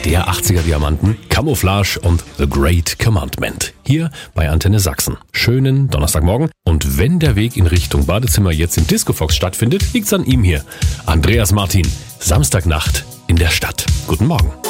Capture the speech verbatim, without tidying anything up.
der achtziger Diamanten, Camouflage und The Great Commandment. Hier bei Antenne Sachsen. Schönen Donnerstagmorgen. Und wenn der Weg in Richtung Badezimmer jetzt im Disco Fox stattfindet, liegt's an ihm hier. Andreas Martin, Samstagnacht in der Stadt. Guten Morgen.